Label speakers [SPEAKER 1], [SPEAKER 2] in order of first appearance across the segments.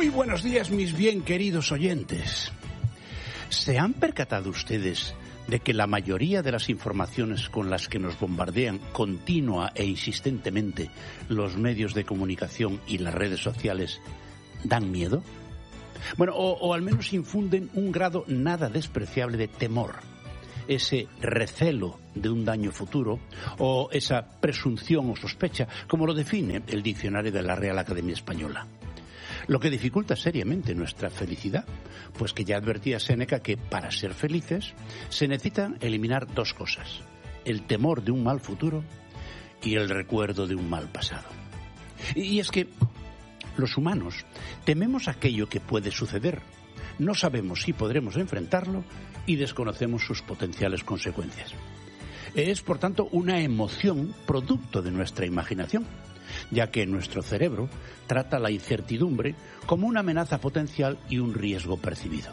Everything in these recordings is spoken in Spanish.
[SPEAKER 1] Muy buenos días, mis bien queridos oyentes. ¿Se han percatado ustedes de que la mayoría de las informaciones con las que nos bombardean continua e insistentemente los medios de comunicación y las redes sociales dan miedo? Bueno, o al menos infunden un grado nada despreciable de temor, ese recelo de un daño futuro o esa presunción o sospecha, como lo define el diccionario de la Real Academia Española. Lo que dificulta seriamente nuestra felicidad, pues que ya advertía Séneca que para ser felices se necesitan eliminar dos cosas: el temor de un mal futuro y el recuerdo de un mal pasado. Y es que los humanos tememos aquello que puede suceder, no sabemos si podremos enfrentarlo y desconocemos sus potenciales consecuencias. Es, por tanto, una emoción producto de nuestra imaginación, ya que nuestro cerebro trata la incertidumbre como una amenaza potencial y un riesgo percibido.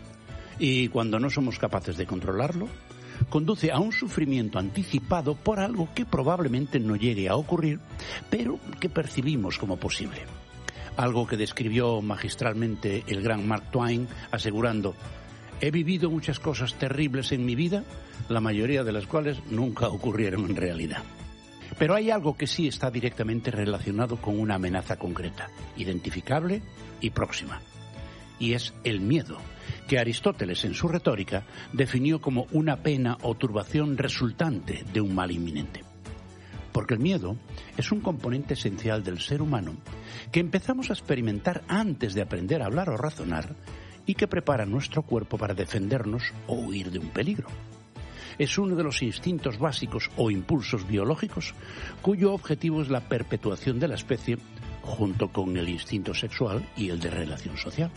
[SPEAKER 1] Y cuando no somos capaces de controlarlo, conduce a un sufrimiento anticipado por algo que probablemente no llegue a ocurrir, pero que percibimos como posible. Algo que describió magistralmente el gran Mark Twain, asegurando: he vivido muchas cosas terribles en mi vida, la mayoría de las cuales nunca ocurrieron en realidad. Pero hay algo que sí está directamente relacionado con una amenaza concreta, identificable y próxima. Y es el miedo, que Aristóteles en su retórica definió como una pena o turbación resultante de un mal inminente. Porque el miedo es un componente esencial del ser humano que empezamos a experimentar antes de aprender a hablar o razonar y que prepara nuestro cuerpo para defendernos o huir de un peligro. Es uno de los instintos básicos o impulsos biológicos cuyo objetivo es la perpetuación de la especie junto con el instinto sexual y el de relación social.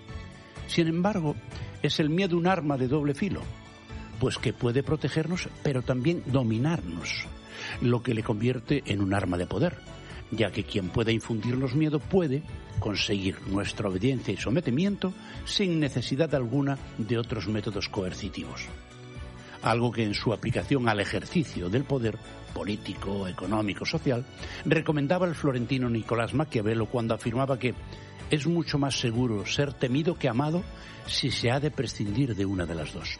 [SPEAKER 1] Sin embargo, es el miedo un arma de doble filo, pues que puede protegernos pero también dominarnos, lo que le convierte en un arma de poder, ya que quien pueda infundirnos miedo puede conseguir nuestra obediencia y sometimiento sin necesidad alguna de otros métodos coercitivos. Algo que en su aplicación al ejercicio del poder político, económico, social, recomendaba el florentino Nicolás Maquiavelo cuando afirmaba que es mucho más seguro ser temido que amado si se ha de prescindir de una de las dos.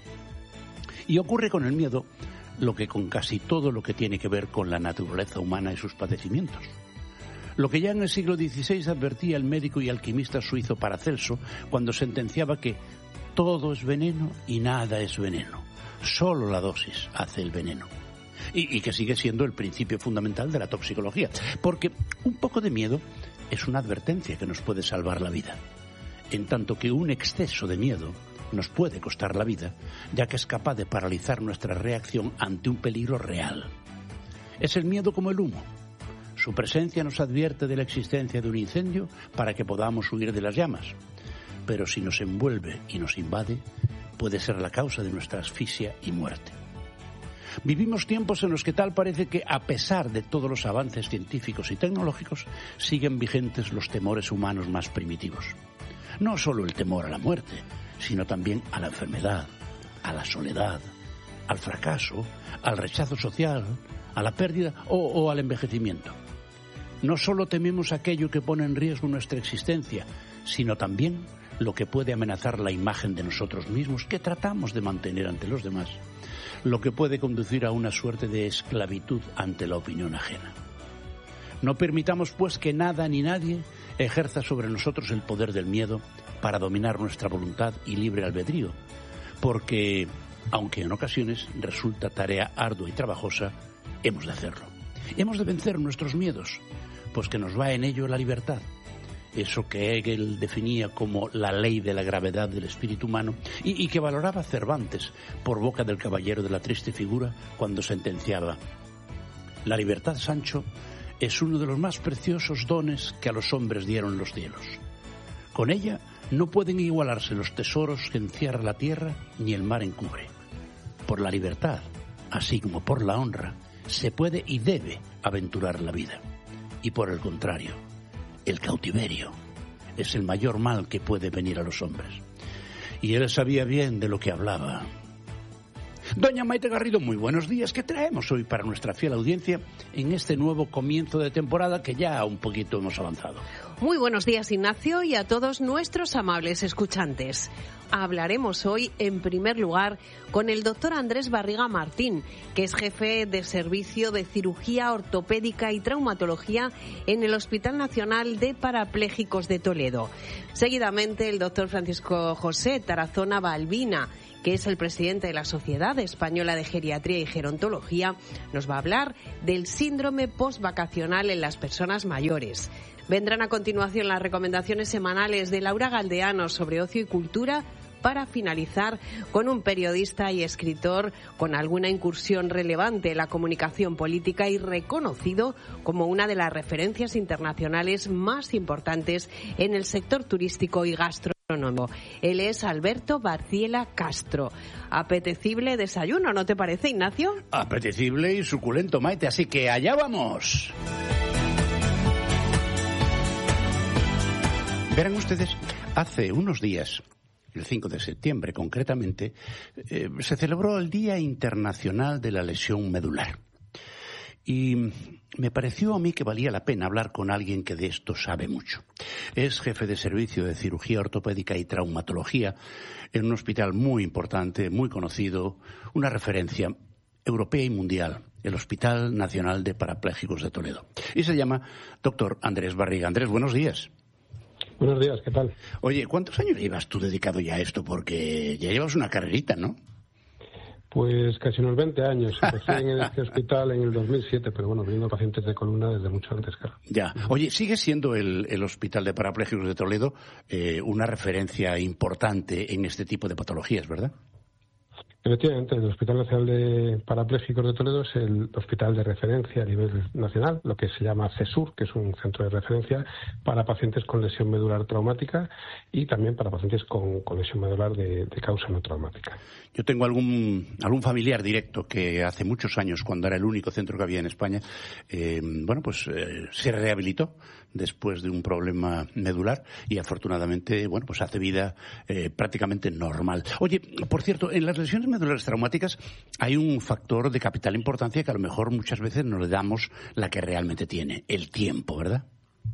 [SPEAKER 1] Y ocurre con el miedo lo que con casi todo lo que tiene que ver con la naturaleza humana y sus padecimientos. Lo que ya en el siglo XVI advertía el médico y alquimista suizo Paracelso cuando sentenciaba que todo es veneno y nada es veneno. Solo la dosis hace el veneno. Y que sigue siendo el principio fundamental de la toxicología. Porque un poco de miedo es una advertencia que nos puede salvar la vida. En tanto que un exceso de miedo nos puede costar la vida, ya que es capaz de paralizar nuestra reacción ante un peligro real. Es el miedo como el humo. Su presencia nos advierte de la existencia de un incendio para que podamos huir de las llamas. Pero si nos envuelve y nos invade, puede ser la causa de nuestra asfixia y muerte. Vivimos tiempos en los que tal parece que, a pesar de todos los avances científicos y tecnológicos, siguen vigentes los temores humanos más primitivos. No solo el temor a la muerte, sino también a la enfermedad, a la soledad, al fracaso, al rechazo social, a la pérdida o al envejecimiento. No solo tememos aquello que pone en riesgo nuestra existencia, sino también lo que puede amenazar la imagen de nosotros mismos que tratamos de mantener ante los demás, lo que puede conducir a una suerte de esclavitud ante la opinión ajena. No permitamos, pues, que nada ni nadie ejerza sobre nosotros el poder del miedo para dominar nuestra voluntad y libre albedrío, porque, aunque en ocasiones resulta tarea ardua y trabajosa, hemos de hacerlo. Hemos de vencer nuestros miedos, pues que nos va en ello la libertad. Eso que Hegel definía como la ley de la gravedad del espíritu humano y que valoraba Cervantes por boca del caballero de la triste figura cuando sentenciaba: la libertad, Sancho, es uno de los más preciosos dones que a los hombres dieron los cielos. Con ella no pueden igualarse los tesoros que encierra la tierra ni el mar encubre. Por la libertad, así como por la honra, se puede y debe aventurar la vida. Y por el contrario, el cautiverio es el mayor mal que puede venir a los hombres. Y él sabía bien de lo que hablaba. Doña Maite Garrido, muy buenos días. ¿Qué traemos hoy para nuestra fiel audiencia en este nuevo comienzo de temporada que ya un poquito hemos avanzado?
[SPEAKER 2] Muy buenos días, Ignacio, y a todos nuestros amables escuchantes. Hablaremos hoy, en primer lugar, con el doctor Andrés Barriga Martín, que es jefe de Servicio de Cirugía Ortopédica y Traumatología en el Hospital Nacional de Parapléjicos de Toledo. Seguidamente, el doctor Francisco José Tarazona Balbina, que es el presidente de la Sociedad Española de Geriatría y Gerontología, nos va a hablar del síndrome postvacacional en las personas mayores. Vendrán a continuación las recomendaciones semanales de Laura Galdeano sobre ocio y cultura, para finalizar con un periodista y escritor con alguna incursión relevante en la comunicación política y reconocido como una de las referencias internacionales más importantes en el sector turístico y gastronómico. Él es Alberto Barciela Castro. Apetecible desayuno, ¿no te parece, Ignacio?
[SPEAKER 1] Apetecible y suculento, Maite, así que allá vamos. Verán ustedes, hace unos días, el 5 de septiembre concretamente, se celebró el Día Internacional de la Lesión Medular. Y me pareció a mí que valía la pena hablar con alguien que de esto sabe mucho. Es jefe de servicio de cirugía ortopédica y traumatología en un hospital muy importante, muy conocido, una referencia europea y mundial, el Hospital Nacional de Parapléjicos de Toledo. Y se llama doctor Andrés Barriga. Andrés, buenos días.
[SPEAKER 3] Buenos días, ¿qué tal?
[SPEAKER 1] Oye, ¿cuántos años llevas tú dedicado ya a esto? Porque ya llevas una carrerita, ¿no?
[SPEAKER 3] Pues casi unos 20 años. Empecé en este hospital en el 2007, pero bueno, viendo pacientes de columna desde mucho antes, claro.
[SPEAKER 1] Ya. Oye, sigue siendo el Hospital de Parapléjicos de Toledo una referencia importante en este tipo de patologías, ¿verdad?
[SPEAKER 3] Efectivamente, el Hospital Nacional de Parapléjicos de Toledo es el hospital de referencia a nivel nacional, lo que se llama CESUR, que es un centro de referencia para pacientes con lesión medular traumática y también para pacientes con lesión medular de causa no traumática.
[SPEAKER 1] Yo tengo algún familiar directo que hace muchos años, cuando era el único centro que había en España, se rehabilitó después de un problema medular y afortunadamente, hace vida prácticamente normal. Oye, por cierto, en las lesiones medulares traumáticas hay un factor de capital importancia que a lo mejor muchas veces no le damos la que realmente tiene, el tiempo, ¿verdad?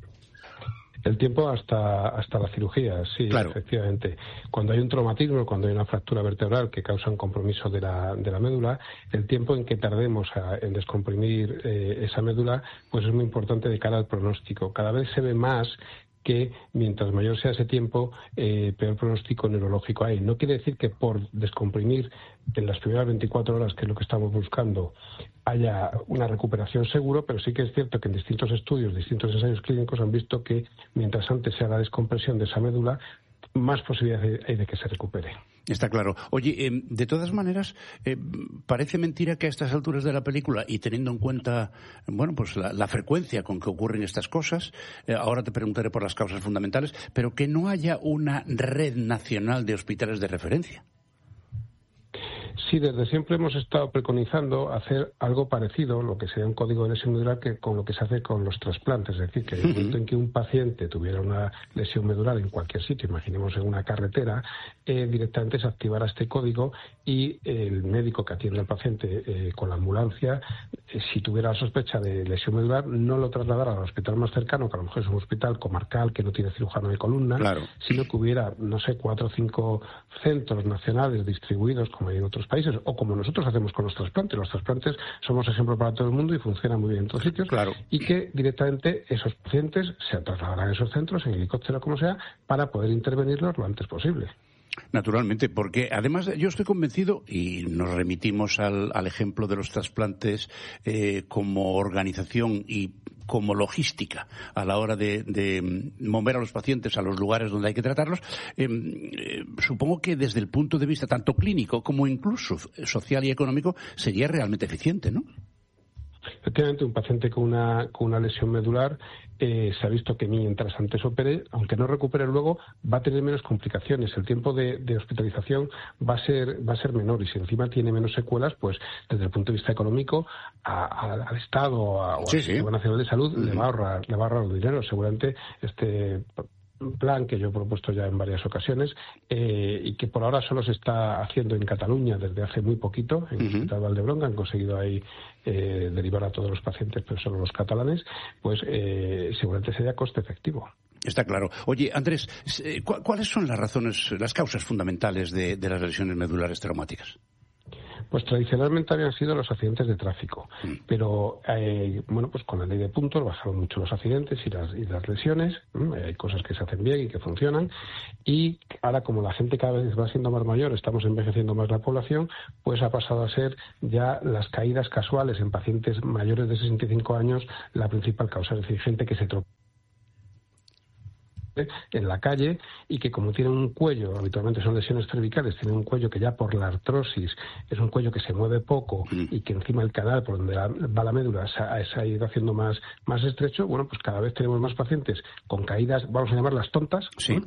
[SPEAKER 3] El tiempo hasta la cirugía, sí, claro. Efectivamente. Cuando hay un traumatismo, cuando hay una fractura vertebral que causa un compromiso de la médula, el tiempo en que tardemos en descomprimir esa médula, pues es muy importante de cara al pronóstico. Cada vez se ve más que mientras mayor sea ese tiempo, peor pronóstico neurológico hay. No quiere decir que por descomprimir en las primeras 24 horas, que es lo que estamos buscando, haya una recuperación seguro, pero sí que es cierto que en distintos estudios, distintos ensayos clínicos han visto que mientras antes se haga descompresión de esa médula, más posibilidades hay de que se recupere.
[SPEAKER 1] Está claro. Oye, de todas maneras, parece mentira que a estas alturas de la película, y teniendo en cuenta, la frecuencia con que ocurren estas cosas, ahora te preguntaré por las causas fundamentales, pero que no haya una red nacional de hospitales de referencia.
[SPEAKER 3] Sí, desde siempre hemos estado preconizando hacer algo parecido, lo que sería un código de lesión medular, que con lo que se hace con los trasplantes. Es decir, que en el momento en que un paciente tuviera una lesión medular en cualquier sitio, imaginemos en una carretera, directamente se activara este código y el médico que atiende al paciente con la ambulancia, si tuviera la sospecha de lesión medular, no lo trasladara al hospital más cercano, que a lo mejor es un hospital comarcal que no tiene cirujano de columna, claro, sino que hubiera, 4 o 5 centros nacionales distribuidos, como hay en otros países, o como nosotros hacemos con los trasplantes. Los trasplantes somos ejemplo para todo el mundo y funcionan muy bien en todos sitios, claro, y que directamente esos pacientes se trasladarán a esos centros en helicóptero, como sea, para poder intervenirlos lo antes posible.
[SPEAKER 1] Naturalmente, porque además yo estoy convencido, y nos remitimos al ejemplo de los trasplantes como organización y como logística a la hora de mover a los pacientes a los lugares donde hay que tratarlos, supongo que desde el punto de vista tanto clínico como incluso social y económico sería realmente eficiente, ¿no?
[SPEAKER 3] Efectivamente, un paciente con una lesión medular se ha visto que mientras antes opere, aunque no recupere luego, va a tener menos complicaciones. El tiempo de hospitalización va a ser menor, y si encima tiene menos secuelas, pues desde el punto de vista económico al Estado o al Sistema Nacional de Salud le va a ahorrar dinero. Seguramente este plan que yo he propuesto ya en varias ocasiones y que por ahora solo se está haciendo en Cataluña desde hace muy poquito, en el Hospital Vall-d'Hebron, que han conseguido ahí derivar a todos los pacientes, pero solo los catalanes, pues seguramente sería coste efectivo.
[SPEAKER 1] Está claro. Oye, Andrés, ¿cuáles son las causas fundamentales de las lesiones medulares traumáticas?
[SPEAKER 3] Pues tradicionalmente habían sido los accidentes de tráfico, pero pues con la ley de puntos bajaron mucho los accidentes y las lesiones. Hay cosas que se hacen bien y que funcionan, y ahora, como la gente cada vez va siendo más mayor, estamos envejeciendo más la población, pues ha pasado a ser ya las caídas casuales en pacientes mayores de 65 años la principal causa, es decir, gente que se tropieza en la calle y que, como tienen un cuello, habitualmente son lesiones cervicales, tienen un cuello que ya por la artrosis es un cuello que se mueve poco y que encima el canal por donde va la médula se ha ido haciendo más estrecho. Bueno, pues cada vez tenemos más pacientes con caídas, vamos a llamarlas tontas,
[SPEAKER 1] sí.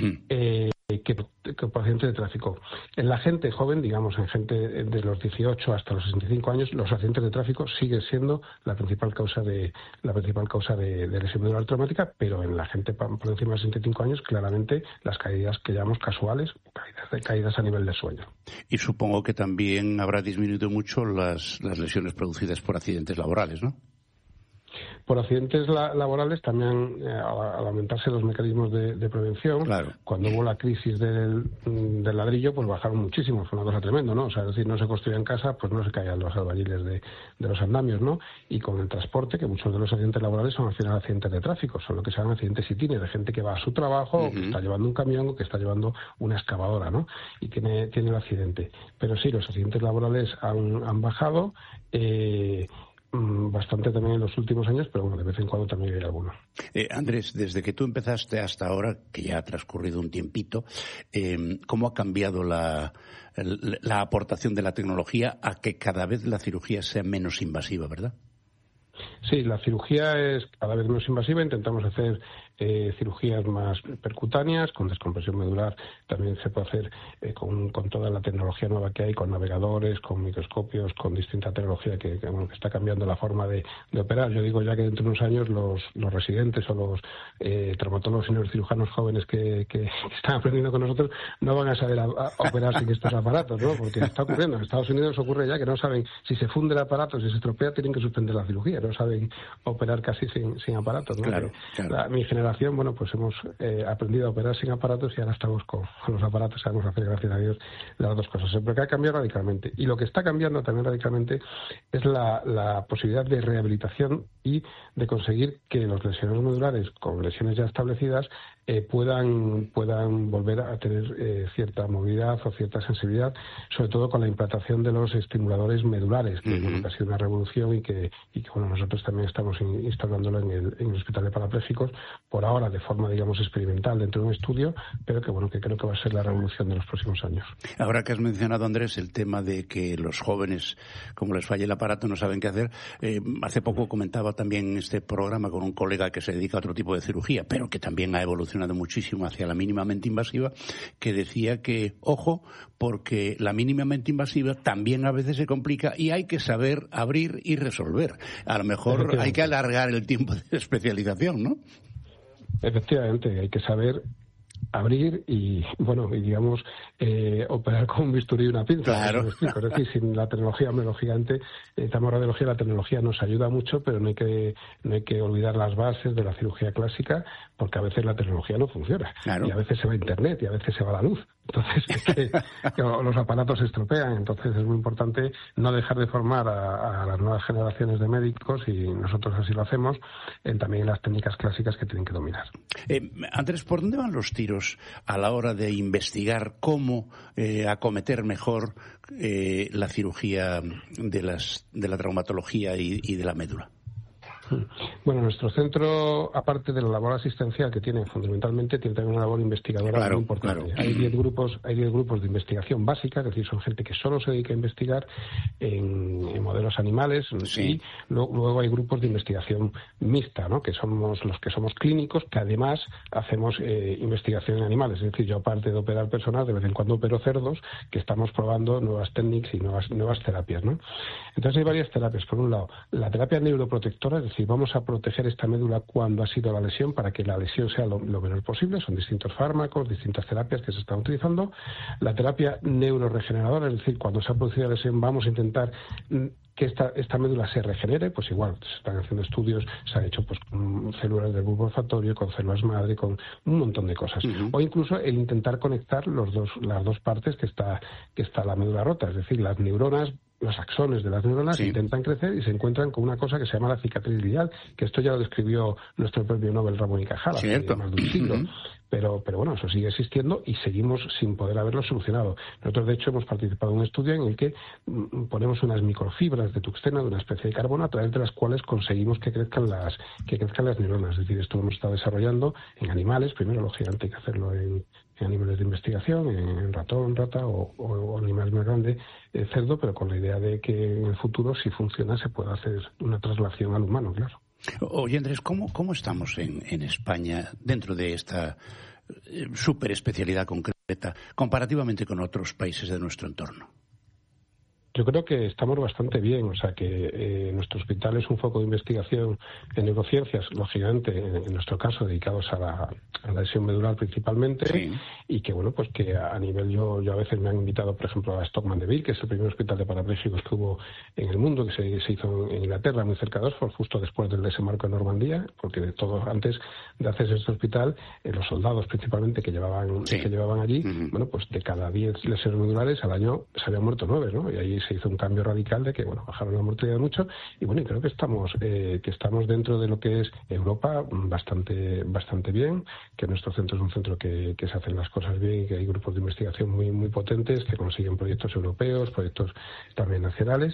[SPEAKER 3] Que pacientes de tráfico. En la gente joven, digamos, en gente de los 18 hasta los 65 años, los accidentes de tráfico siguen siendo la principal causa de lesión medular traumática, pero en la gente por encima de 65 años, claramente las caídas que llamamos casuales, caídas a nivel de sueño.
[SPEAKER 1] Y supongo que también habrá disminuido mucho las lesiones producidas por accidentes laborales, ¿no?
[SPEAKER 3] Por accidentes laborales también, al aumentarse los mecanismos de prevención,
[SPEAKER 1] claro.
[SPEAKER 3] Cuando hubo la crisis del ladrillo, pues bajaron muchísimo, fue una cosa tremenda, ¿no? O sea, es decir, no se construía en casa, pues no se caían los albañiles de los andamios, ¿no? Y con el transporte, que muchos de los accidentes laborales son al final accidentes de tráfico, son lo que se llaman accidentes ITINE, de gente que va a su trabajo, o que está llevando un camión, o que está llevando una excavadora, ¿no? Y tiene el accidente. Pero sí, los accidentes laborales han bajado, bastante también en los últimos años, pero bueno, de vez en cuando también hay alguno.
[SPEAKER 1] Andrés, desde que tú empezaste hasta ahora, que ya ha transcurrido un tiempito, ¿cómo ha cambiado la aportación de la tecnología a que cada vez la cirugía sea menos invasiva, verdad?
[SPEAKER 3] Sí, la cirugía es cada vez menos invasiva. Intentamos hacer cirugías más percutáneas, con descompresión medular. También se puede hacer con toda la tecnología nueva que hay, con navegadores, con microscopios, con distinta tecnología que está cambiando la forma de operar. Yo digo ya que dentro de unos años los residentes o los traumatólogos y neurocirujanos jóvenes que están aprendiendo con nosotros no van a saber operar sin estos aparatos, ¿no? Porque está ocurriendo. En Estados Unidos ocurre ya que no saben si se funde el aparato, si se estropea, tienen que suspender la cirugía. No saben operar casi sin aparatos, ¿no?
[SPEAKER 1] Claro.
[SPEAKER 3] Mi generación, bueno, pues hemos aprendido a operar sin aparatos y ahora estamos con los aparatos, sabemos hacer, gracias a Dios, las dos cosas. Pero que ha cambiado radicalmente. Y lo que está cambiando también radicalmente es la posibilidad de rehabilitación y de conseguir que los lesionados medulares con lesiones ya establecidas puedan volver a tener cierta movilidad o cierta sensibilidad, sobre todo con la implantación de los estimuladores medulares, que ha sido una revolución y que bueno, nosotros también estamos instalándolo en el Hospital de Parapléjicos, por ahora de forma, digamos, experimental dentro de un estudio, pero que bueno, que creo que va a ser la revolución de los próximos años.
[SPEAKER 1] Ahora que has mencionado, Andrés, el tema de que los jóvenes, como les falle el aparato, no saben qué hacer, hace poco comentaba también este programa con un colega que se dedica a otro tipo de cirugía, pero que también ha evolucionado muchísimo hacia la mínimamente invasiva, que decía que, ojo, porque la mínimamente invasiva también a veces se complica y hay que saber abrir y resolver. A lo mejor hay que alargar el tiempo de especialización, ¿no?
[SPEAKER 3] Efectivamente, hay que saber abrir y, bueno, y digamos, operar con un bisturí y una pinza.
[SPEAKER 1] Claro.
[SPEAKER 3] Es decir, sin la tecnología, lógicamente, estamos radiología, la tecnología nos ayuda mucho, pero no hay que olvidar las bases de la cirugía clásica, porque a veces la tecnología no funciona.
[SPEAKER 1] Claro.
[SPEAKER 3] Y a veces se va a internet y a veces se va la luz. Entonces, los aparatos se estropean. Entonces, es muy importante no dejar de formar a las nuevas generaciones de médicos, y nosotros así lo hacemos, también en las técnicas clásicas que tienen que dominar.
[SPEAKER 1] Andrés, ¿por dónde van los tiros a la hora de investigar cómo acometer mejor la cirugía de la traumatología y de la médula?
[SPEAKER 3] Bueno, nuestro centro, aparte de la labor asistencial que tiene fundamentalmente, tiene también una labor investigadora muy importante. Claro. Hay 10 grupos de investigación básica, es decir, son gente que solo se dedica a investigar en modelos animales, sí. Y luego hay grupos de investigación mixta, ¿no? Que somos los que somos clínicos, que además hacemos investigación en animales. Es decir, yo, aparte de operar personas, de vez en cuando opero cerdos, que estamos probando nuevas técnicas y nuevas terapias, ¿no? Entonces hay varias terapias. Por un lado, la terapia neuroprotectora, es decir, decir, vamos a proteger esta médula cuando ha sido la lesión para que la lesión sea lo menor posible. Son distintos fármacos, distintas terapias que se están utilizando. La terapia neuroregeneradora, es decir, cuando se ha producido la lesión vamos a intentar que esta médula se regenere, pues igual se están haciendo estudios, se han hecho pues con células del bulbo olfatorio, con células madre, con un montón de cosas. O incluso el intentar conectar las dos partes que está la médula rota, es decir, las neuronas, los axones de las neuronas intentan crecer y se encuentran con una cosa que se llama la cicatriz glial, que esto ya lo describió nuestro premio Nobel Ramón y Cajal hace más de un siglo. Pero bueno, eso sigue existiendo y seguimos sin poder haberlo solucionado. Nosotros, de hecho, hemos participado en un estudio en el que ponemos unas microfibras de tuxteno de una especie de carbono a través de las cuales conseguimos que crezcan las neuronas. Es decir, esto lo hemos estado desarrollando en animales. Primero, lógicamente, hay que hacerlo en animales de investigación, en ratón, rata o animales más grandes, cerdo, pero con la idea de que en el futuro, si funciona, se pueda hacer una traslación al humano, claro.
[SPEAKER 1] Oye, Andrés, ¿cómo estamos en España dentro de esta superespecialidad concreta comparativamente con otros países de nuestro entorno?
[SPEAKER 3] Yo creo que estamos bastante bien, o sea que nuestro hospital es un foco de investigación en neurociencias, lógicamente, en nuestro caso, dedicados a la lesión medular principalmente, y que bueno, pues que a nivel yo a veces me han invitado, por ejemplo, a Stockman Deville, que es el primer hospital de parapléjicos que hubo en el mundo, que se hizo en Inglaterra, muy cerca de Oxford, justo después del desembarco en Normandía, porque de todo antes de hacerse este hospital, los soldados principalmente que llevaban allí, bueno, pues de cada 10 lesiones medulares al año se habían muerto 9, ¿no? Y ahí se hizo un cambio radical de que, bueno, bajaron la mortalidad mucho y, bueno, y creo que estamos dentro de lo que es Europa bastante bien, que nuestro centro es un centro que se hacen las cosas bien, que hay grupos de investigación muy potentes que consiguen proyectos europeos, proyectos también nacionales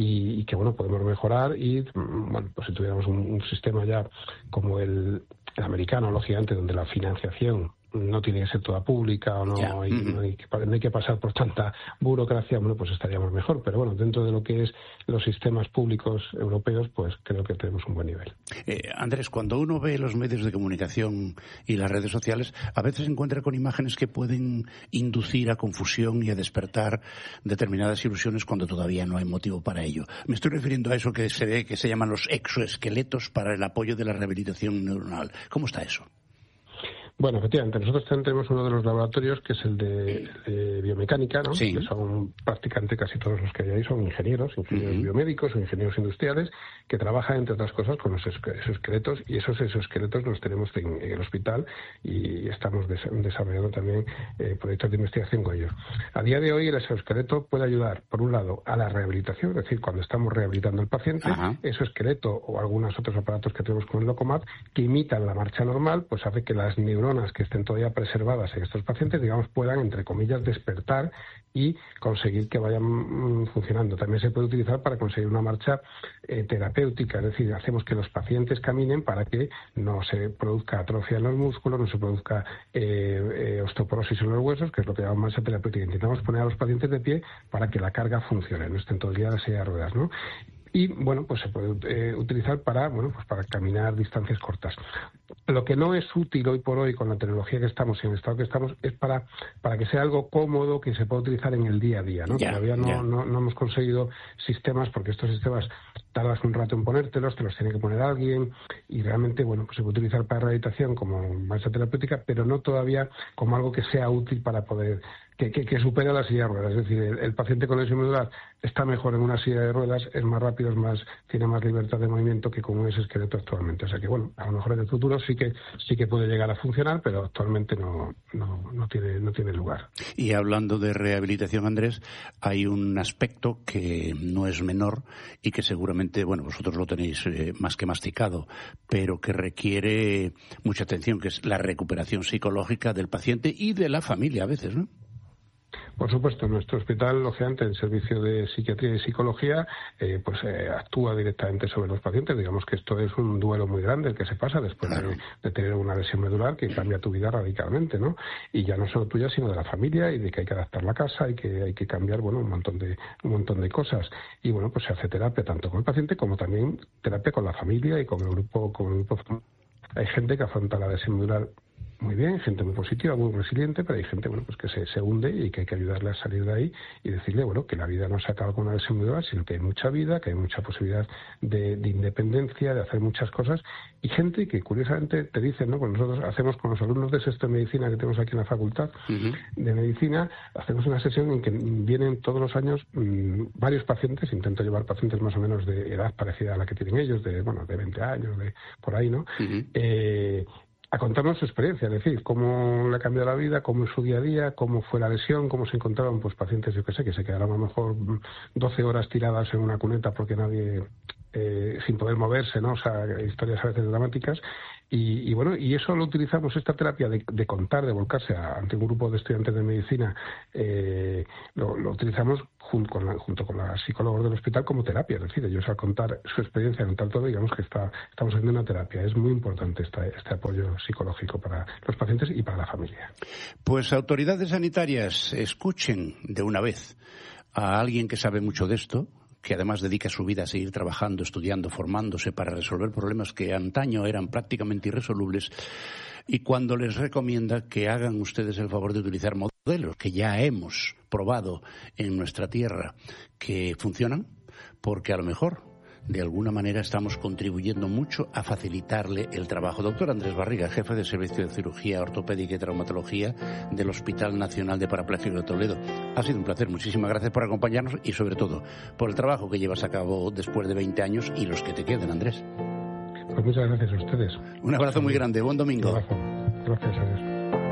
[SPEAKER 3] y que, bueno, podemos mejorar y, bueno, pues si tuviéramos un sistema ya como el americano, lógicamente, donde la financiación no tiene que ser toda pública o no hay que pasar por tanta burocracia, bueno, pues estaríamos mejor. Pero bueno, dentro de lo que es los sistemas públicos europeos, pues creo que tenemos un buen nivel.
[SPEAKER 1] Andrés, cuando uno ve los medios de comunicación y las redes sociales, a veces se encuentra con imágenes que pueden inducir a confusión y a despertar determinadas ilusiones cuando todavía no hay motivo para ello. Me estoy refiriendo a eso que se ve que se llaman los exoesqueletos para el apoyo de la rehabilitación neuronal. ¿Cómo está eso?
[SPEAKER 3] Bueno, efectivamente, nosotros tenemos uno de los laboratorios que es el de biomecánica, ¿no? Que son prácticamente casi todos los que hay ahí son ingenieros biomédicos o ingenieros industriales que trabajan, entre otras cosas, con los exoesqueletos, y esos exoesqueletos los tenemos en el hospital y estamos desarrollando también proyectos de investigación con ellos. A día de hoy el exoesqueleto puede ayudar, por un lado, a la rehabilitación, es decir, cuando estamos rehabilitando al paciente, exoesqueleto o algunos otros aparatos que tenemos con el Locomat que imitan la marcha normal, pues hace que las neuronas que estén todavía preservadas en estos pacientes, digamos, puedan, entre comillas, despertar y conseguir que vayan funcionando. También se puede utilizar para conseguir una marcha terapéutica, es decir, hacemos que los pacientes caminen para que no se produzca atrofia en los músculos, no se produzca osteoporosis en los huesos, que es lo que llamamos marcha terapéutica. Intentamos poner a los pacientes de pie para que la carga funcione, no estén todo el día en la silla de ruedas, ¿no? Y, bueno, pues se puede utilizar para caminar distancias cortas. Lo que no es útil hoy por hoy con la tecnología que estamos y en el estado que estamos es para que sea algo cómodo que se pueda utilizar en el día a día, ¿no? Todavía no hemos conseguido sistemas, porque estos sistemas tardas un rato en ponértelos, te los tiene que poner alguien y realmente, bueno, pues se puede utilizar para rehabilitación como marcha terapéutica, pero no todavía como algo que sea útil para poder que supere la silla de ruedas. Es decir, el paciente con lesión medular está mejor en una silla de ruedas, es más rápido, tiene más libertad de movimiento que con un exoesqueleto actualmente. O sea que, bueno, a lo mejor en el futuro sí que puede llegar a funcionar, pero actualmente no tiene lugar.
[SPEAKER 1] Y hablando de rehabilitación, Andrés, hay un aspecto que no es menor y que seguramente, bueno, vosotros lo tenéis más que masticado, pero que requiere mucha atención, que es la recuperación psicológica del paciente y de la familia a veces, ¿no?
[SPEAKER 3] Por supuesto, nuestro hospital, lógicamente, en servicio de psiquiatría y psicología, actúa directamente sobre los pacientes. Digamos que esto es un duelo muy grande el que se pasa después de tener una lesión medular que cambia tu vida radicalmente, ¿no? Y ya no solo tuya, sino de la familia, y de que hay que adaptar la casa, y que hay que cambiar, bueno, un montón de cosas. Y, bueno, pues se hace terapia tanto con el paciente como también terapia con la familia y con el grupo. Hay gente que afronta la lesión medular muy bien, gente muy positiva, muy resiliente, pero hay gente, bueno, pues que se hunde y que hay que ayudarle a salir de ahí y decirle, bueno, que la vida no se acaba con una lesión muy grave, sino que hay mucha vida, que hay mucha posibilidad de independencia, de hacer muchas cosas, y gente que curiosamente te dicen, ¿no? Pues nosotros hacemos con los alumnos de sexto de medicina que tenemos aquí en la facultad de medicina, hacemos una sesión en que vienen todos los años varios pacientes, intento llevar pacientes más o menos de edad parecida a la que tienen ellos, de 20 años, de por ahí, ¿no? A contarnos su experiencia, es decir, cómo le ha cambiado la vida, cómo es su día a día, cómo fue la lesión, cómo se encontraron pues pacientes, yo que sé, que se quedaron a lo mejor 12 horas tiradas en una cuneta porque nadie, sin poder moverse, ¿no? O sea, historias a veces dramáticas. Y bueno, y eso lo utilizamos, esta terapia de contar, de volcarse ante un grupo de estudiantes de medicina, lo utilizamos junto con los psicólogos del hospital como terapia. Es decir, ellos al contar su experiencia, contar todo, digamos que estamos haciendo una terapia. Es muy importante este apoyo psicológico para los pacientes y para la familia.
[SPEAKER 1] Pues autoridades sanitarias, escuchen de una vez a alguien que sabe mucho de esto, que además dedica su vida a seguir trabajando, estudiando, formándose para resolver problemas que antaño eran prácticamente irresolubles, y cuando les recomienda que hagan ustedes el favor de utilizar modelos que ya hemos probado en nuestra tierra que funcionan, porque a lo mejor de alguna manera estamos contribuyendo mucho a facilitarle el trabajo. Doctor Andrés Barriga, jefe de Servicio de Cirugía Ortopédica y Traumatología del Hospital Nacional de Parapléjicos de Toledo. Ha sido un placer. Muchísimas gracias por acompañarnos y, sobre todo, por el trabajo que llevas a cabo después de 20 años y los que te quedan, Andrés.
[SPEAKER 3] Pues muchas gracias a ustedes.
[SPEAKER 1] Un abrazo muy grande. Buen domingo.
[SPEAKER 3] Un abrazo. Gracias a Dios.